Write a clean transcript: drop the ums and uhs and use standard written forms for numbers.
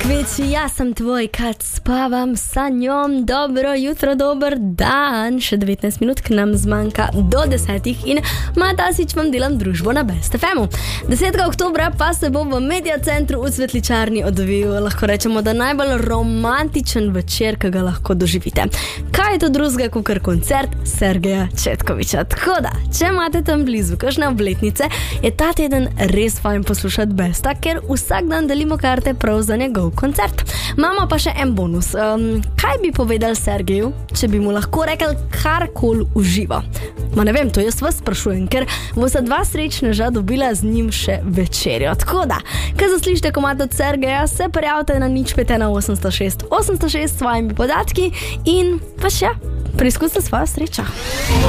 Cviči, jaz sem tvoj, kad spavam sanjom. Dobro jutro, dober dan. Še 19 minut k nam zmanjka do 10 in Matasič vam delam družbo na Best FM-u. 10. oktobra pa se bo v Media Centru v Cvetličarni odvijal, lahko rečemo, da najbolj romantičen večer, ki ga lahko doživite. Kaj je to drugega kot koncert Sergeja Četkoviča? Tako da, če imate tam blizu kakšne obletnice, je ta teden res fajn poslušati Besta, ker vsak dan delimo karte prav za njegov koncert. Imamo pa še en bonus. Kaj bi povedal Sergeju, če bi mu lahko rekel karkoli v živo? Ma ne vem, to jaz vas sprašujem, ker bosta dva srečneža dobila z njim še večerjo. Tako da, kaj zaslišite komad od Sergeja, se prijavite na 051 806 806 s svojimi podatki in pa še preizkusite svojo srečo.